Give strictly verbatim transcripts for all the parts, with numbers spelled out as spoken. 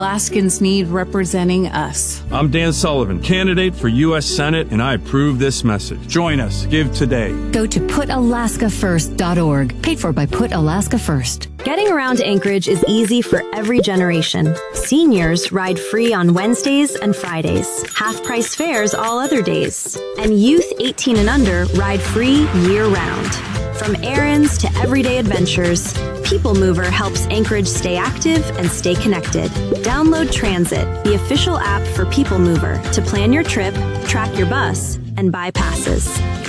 Alaskans need representing us. I'm Dan Sullivan, candidate for U S Senate, and I approve this message. Join us. Give today. Go to put alaska first dot org. Paid for by Put Alaska First. Getting around Anchorage is easy for every generation. Seniors ride free on Wednesdays and Fridays. Half-price fares all other days. And youth eighteen and under ride free year-round. From errands to everyday adventures, People Mover helps Anchorage stay active and stay connected. Download Transit, the official app for People Mover, to plan your trip, track your bus, and buy passes.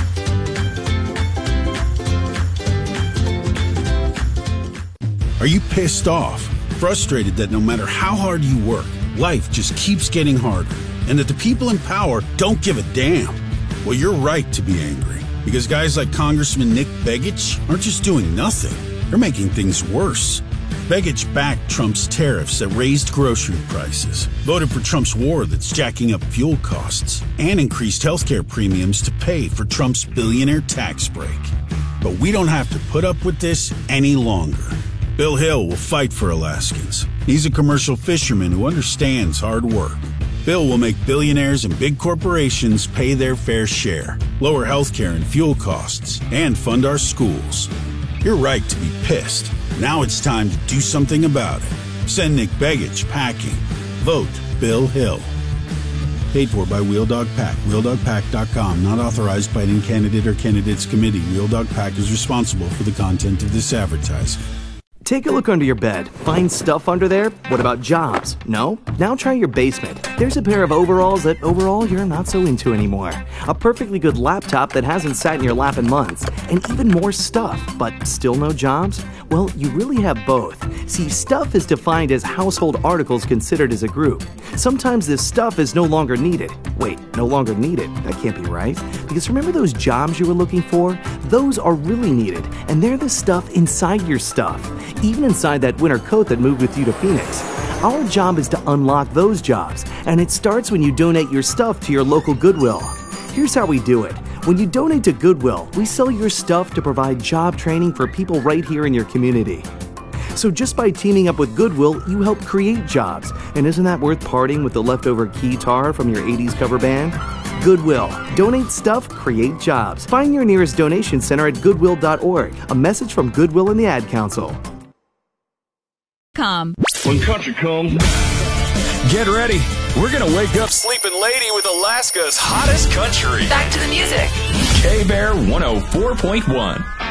Are you pissed off? Frustrated that no matter how hard you work, life just keeps getting harder, and that the people in power don't give a damn? Well, you're right to be angry, because guys like Congressman Nick Begich aren't just doing nothing. They're making things worse. Begich backed Trump's tariffs that raised grocery prices, voted for Trump's war that's jacking up fuel costs, and increased healthcare premiums to pay for Trump's billionaire tax break. But we don't have to put up with this any longer. Bill Hill will fight for Alaskans. He's a commercial fisherman who understands hard work. Bill will make billionaires and big corporations pay their fair share, lower healthcare and fuel costs, and fund our schools. You're right to be pissed. Now it's time to do something about it. Send Nick Begich packing. Vote Bill Hill. Paid for by Wheel Dog Pack. wheel dog pack dot com. Not authorized by any candidate or candidates committee. Wheel Dog Pack is responsible for the content of this advertising. Take a look under your bed. Find stuff under there? What about jobs? No? Now try your basement. There's a pair of overalls that overall you're not so into anymore. A perfectly good laptop that hasn't sat in your lap in months. And even more stuff, but still no jobs? Well, you really have both. See, stuff is defined as household articles considered as a group. Sometimes this stuff is no longer needed. Wait, no longer needed? That can't be right. Because remember those jobs you were looking for? Those are really needed, and they're the stuff inside your stuff. Even inside that winter coat that moved with you to Phoenix. Our job is to unlock those jobs, and it starts when you donate your stuff to your local Goodwill. Here's how we do it. When you donate to Goodwill, we sell your stuff to provide job training for people right here in your community. So just by teaming up with Goodwill, you help create jobs. And isn't that worth parting with the leftover keytar from your eighties cover band? Goodwill. Donate stuff, create jobs. Find your nearest donation center at goodwill dot org. A message from Goodwill and the Ad Council. Com. When country comes, get ready. We're going to wake up sleeping lady with Alaska's hottest country. Back to the music. K-Bear one oh four point one.